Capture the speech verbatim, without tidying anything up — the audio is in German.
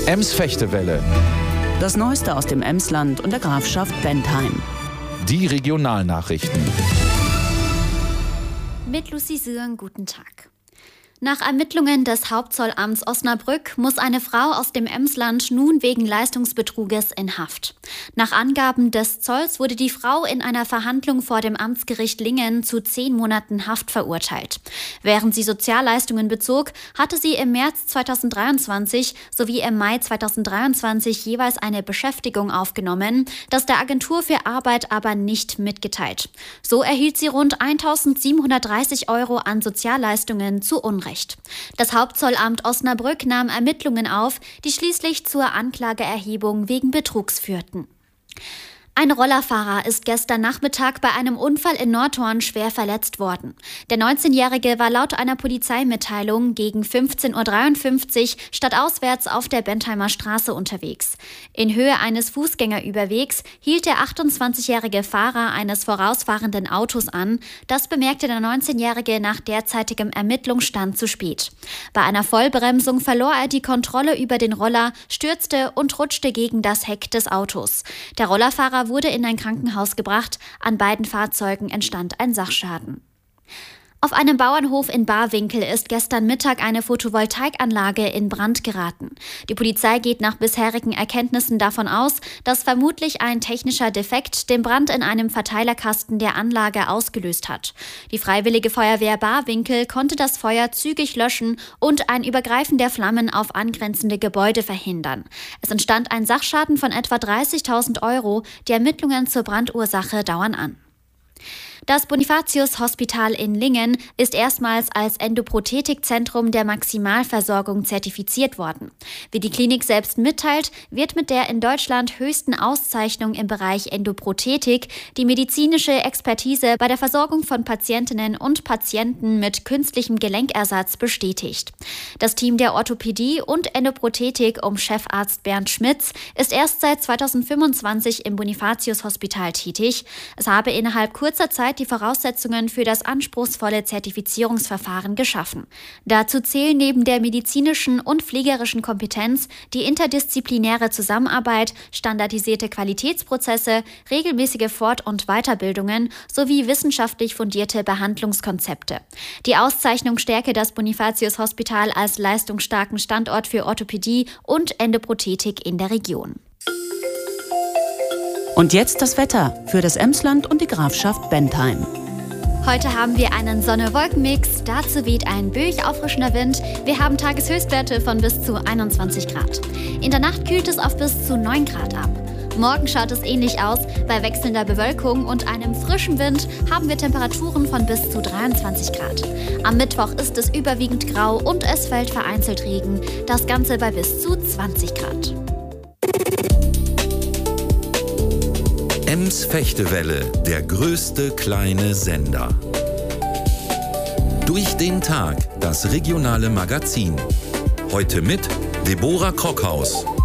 Ems-Fechtewelle. Das Neueste aus dem Emsland und der Grafschaft Bentheim. Die Regionalnachrichten. Mit Lucy Sören, guten Tag. Nach Ermittlungen des Hauptzollamts Osnabrück muss eine Frau aus dem Emsland nun wegen Leistungsbetruges in Haft. Nach Angaben des Zolls wurde die Frau in einer Verhandlung vor dem Amtsgericht Lingen zu zehn Monaten Haft verurteilt. Während sie Sozialleistungen bezog, hatte sie im März zweitausenddreiundzwanzig sowie im Mai zweitausenddreiundzwanzig jeweils eine Beschäftigung aufgenommen, das der Agentur für Arbeit aber nicht mitgeteilt. So erhielt sie rund eintausendsiebenhundertdreißig Euro an Sozialleistungen zu Unrecht. Das Hauptzollamt Osnabrück nahm Ermittlungen auf, die schließlich zur Anklageerhebung wegen Betrugs führten. Ein Rollerfahrer ist gestern Nachmittag bei einem Unfall in Nordhorn schwer verletzt worden. Der neunzehnjährige war laut einer Polizeimitteilung gegen fünfzehn Uhr dreiundfünfzig stadtauswärts auf der Bentheimer Straße unterwegs. In Höhe eines Fußgängerüberwegs hielt der achtundzwanzigjährige Fahrer eines vorausfahrenden Autos an. Das bemerkte der neunzehnjährige nach derzeitigem Ermittlungsstand zu spät. Bei einer Vollbremsung verlor er die Kontrolle über den Roller, stürzte und rutschte gegen das Heck des Autos. Der Rollerfahrer wurde in ein Krankenhaus gebracht. An beiden Fahrzeugen entstand ein Sachschaden. Auf einem Bauernhof in Barwinkel ist gestern Mittag eine Photovoltaikanlage in Brand geraten. Die Polizei geht nach bisherigen Erkenntnissen davon aus, dass vermutlich ein technischer Defekt den Brand in einem Verteilerkasten der Anlage ausgelöst hat. Die Freiwillige Feuerwehr Barwinkel konnte das Feuer zügig löschen und ein Übergreifen der Flammen auf angrenzende Gebäude verhindern. Es entstand ein Sachschaden von etwa dreißigtausend Euro. Die Ermittlungen zur Brandursache dauern an. Das Bonifatius-Hospital in Lingen ist erstmals als Endoprothetikzentrum der Maximalversorgung zertifiziert worden. Wie die Klinik selbst mitteilt, wird mit der in Deutschland höchsten Auszeichnung im Bereich Endoprothetik die medizinische Expertise bei der Versorgung von Patientinnen und Patienten mit künstlichem Gelenkersatz bestätigt. Das Team der Orthopädie und Endoprothetik um Chefarzt Bernd Schmitz ist erst seit zweitausendfünfundzwanzig im Bonifatius-Hospital tätig. Es habe innerhalb kurzer Zeit die Voraussetzungen für das anspruchsvolle Zertifizierungsverfahren geschaffen. Dazu zählen neben der medizinischen und pflegerischen Kompetenz die interdisziplinäre Zusammenarbeit, standardisierte Qualitätsprozesse, regelmäßige Fort- und Weiterbildungen sowie wissenschaftlich fundierte Behandlungskonzepte. Die Auszeichnung stärke das Bonifatius-Hospital als leistungsstarken Standort für Orthopädie und Endoprothetik in der Region. Und jetzt das Wetter für das Emsland und die Grafschaft Bentheim. Heute haben wir einen Sonne-Wolken-Mix, dazu weht ein böig auffrischender Wind. Wir haben Tageshöchstwerte von bis zu einundzwanzig Grad. In der Nacht kühlt es auf bis zu neun Grad ab. Morgen schaut es ähnlich aus. Bei wechselnder Bewölkung und einem frischen Wind haben wir Temperaturen von bis zu dreiundzwanzig Grad. Am Mittwoch ist es überwiegend grau und es fällt vereinzelt Regen. Das Ganze bei bis zu zwanzig Grad. Ems-Fechtewelle, der größte kleine Sender. Durch den Tag, das regionale Magazin. Heute mit Deborah Krockhaus.